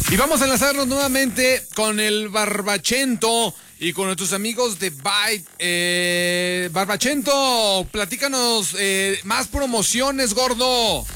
Y vamos a enlazarnos nuevamente con el Barbachento y con nuestros amigos de Byte. Barbachento, platícanos más promociones, gordo.